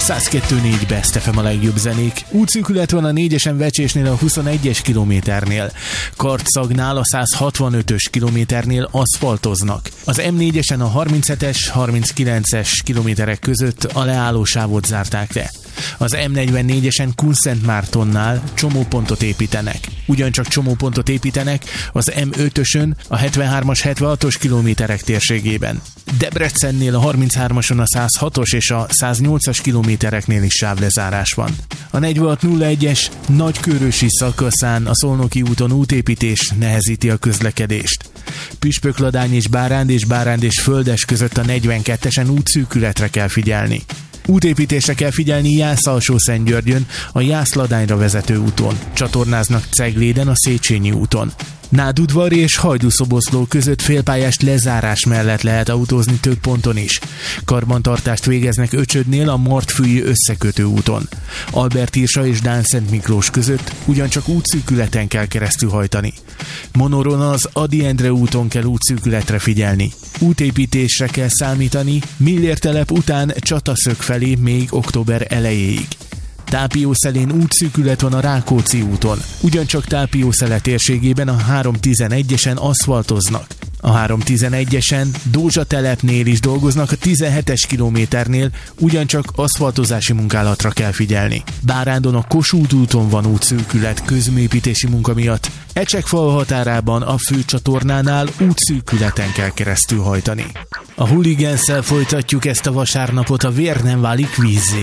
102.4 Best FM a legjobb zenék. Útszűkület van a 4-esen Vecsésnél a 21-es kilométernél. Kartszagnál a 165-ös kilométernél aszfaltoznak. Az M4-esen a 37-es, 39-es kilométerek között a leállósávot zárták le. Az M44-esen Kunszentmártonnál csomópontot építenek. Ugyancsak csomópontot építenek az M5-ösön a 73-as, 76-os kilométerek térségében. Debrecennél a 33-ason a 106-os és a 108-as kilométereknél is sávlezárás van. A 4601-es nagykőrösi szakaszán a Szolnoki úton útépítés nehezíti a közlekedést. Püspökladány és Báránd és Földes között a 42-esen útszűkületre kell figyelni. Útépítésre kell figyelni Jász-Alsó-Szentgyörgyön, a Jász-Ladányra vezető úton. Csatornáznak Cegléden, a Széchenyi úton. Nádudvari és Hajdú-Szoboszló között félpályás lezárás mellett lehet autózni több ponton is. Karbantartást végeznek Öcsödnél, a Martfülyi összekötő úton. Albertirsa és Dánszent Miklós között ugyancsak útszűkületen kell keresztülhajtani. Monoron az Ady Endre úton kell útszűkületre figyelni. Útépítésre kell számítani Millértelep után Csataszög felé még október elejéig. Tápiószelén útszűkület van a Rákóczi úton. Ugyancsak Tápiószele térségében a 311-esen aszfaltoznak. A 311-esen Dózsatelepnél is dolgoznak, a 17-es kilométernél ugyancsak aszfaltozási munkálatra kell figyelni. Bárándon a Kossuth úton van útszűkület közműépítési munka miatt. Ecsekfal határában a főcsatornánál útszűkületen kell keresztülhajtani. A Hooligansszel folytatjuk ezt a vasárnapot, a Vér nem válik vízzé.